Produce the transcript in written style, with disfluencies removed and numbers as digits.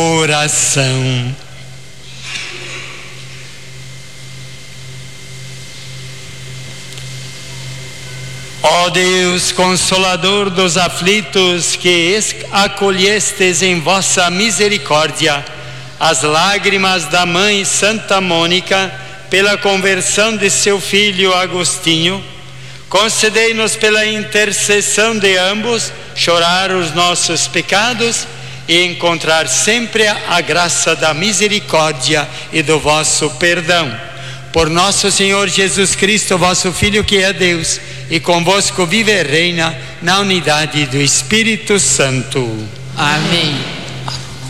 Oração. Ó Deus, Consolador dos aflitos, que acolhestes em vossa misericórdia as lágrimas da mãe Santa Mônica pela conversão de seu filho Agostinho, concedei-nos pela intercessão de ambos chorar os nossos pecados e encontrar sempre a graça da misericórdia e do vosso perdão. Por nosso Senhor Jesus Cristo, vosso Filho, que é Deus, e convosco vive e reina na unidade do Espírito Santo. Amém.